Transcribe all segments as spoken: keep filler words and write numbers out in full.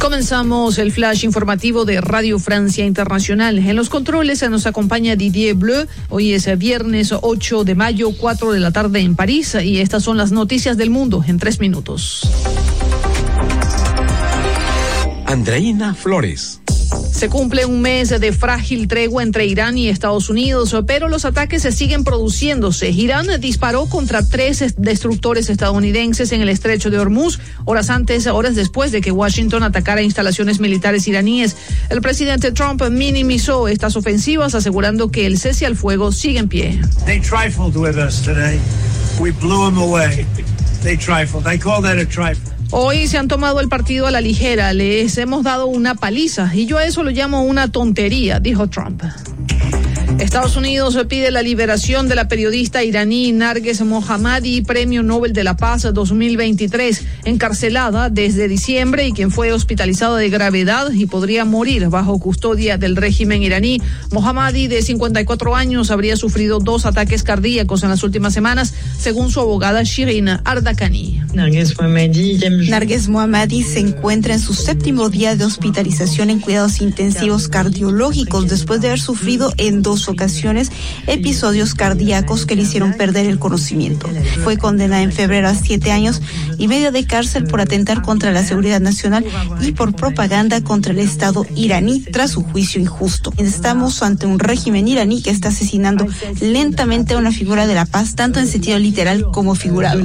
Comenzamos el flash informativo de Radio Francia Internacional. En los controles se nos acompaña Didier Bleu. Hoy es viernes ocho de mayo, cuatro de la tarde en París, y estas son las noticias del mundo en tres minutos. Andreina Flores. Se cumple un mes de frágil tregua entre Irán y Estados Unidos, pero los ataques se siguen produciéndose. Irán disparó contra tres destructores estadounidenses en el estrecho de Hormuz, horas antes, horas después de que Washington atacara instalaciones militares iraníes. El presidente Trump minimizó estas ofensivas, asegurando que el cese al fuego sigue en pie. They trifled with us today. We blew them away. They trifled. I call that a trifle. Hoy se han tomado el partido a la ligera, les hemos dado una paliza y yo a eso lo llamo una tontería, dijo Trump. Estados Unidos pide la liberación de la periodista iraní Narges Mohammadi, Premio Nobel de la Paz dos mil veintitrés, encarcelada desde diciembre y quien fue hospitalizada de gravedad y podría morir bajo custodia del régimen iraní. Mohammadi, de cincuenta y cuatro años, habría sufrido dos ataques cardíacos en las últimas semanas, según su abogada Shirin Ardakani. Narges Mohammadi se encuentra en su séptimo día de hospitalización en cuidados intensivos cardiológicos después de haber sufrido en dos ocasiones episodios cardíacos que le hicieron perder el conocimiento. Fue condenada en febrero a siete años y medio de cárcel por atentar contra la seguridad nacional y por propaganda contra el Estado iraní tras su juicio injusto. Estamos ante un régimen iraní que está asesinando lentamente a una figura de la paz, tanto en sentido literal como figurado.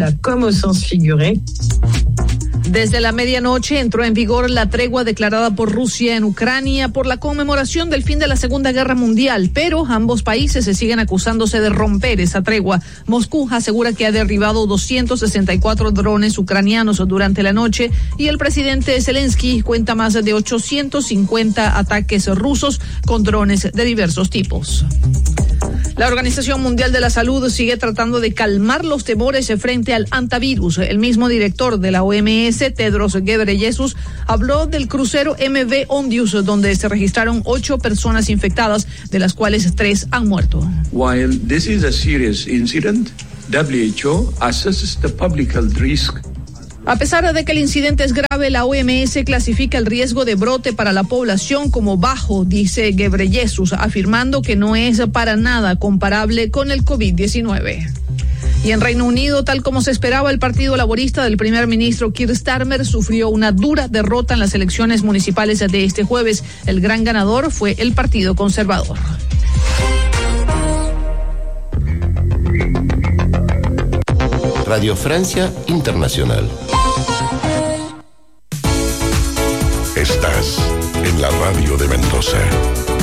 Desde la medianoche entró en vigor la tregua declarada por Rusia en Ucrania por la conmemoración del fin de la Segunda Guerra Mundial, pero ambos países se siguen acusándose de romper esa tregua. Moscú asegura que ha derribado doscientos sesenta y cuatro drones ucranianos durante la noche y el presidente Zelensky cuenta más de ochocientos cincuenta ataques rusos con drones de diversos tipos. La Organización Mundial de la Salud sigue tratando de calmar los temores frente al antivirus. El mismo director de la O M S, Tedros Ghebreyesus, habló del crucero M V Ondius, donde se registraron ocho personas infectadas, de las cuales tres han muerto. While this is a serious incident, W H O assesses the public health risk. A pesar de que el incidente es grave, la O M S clasifica el riesgo de brote para la población como bajo, dice Ghebreyesus, afirmando que no es para nada comparable con el COVID diecinueve. Y en Reino Unido, tal como se esperaba, el Partido Laborista del primer ministro Keir Starmer sufrió una dura derrota en las elecciones municipales de este jueves. El gran ganador fue el Partido Conservador. Radio Francia Internacional. Estás en la radio de Mendoza.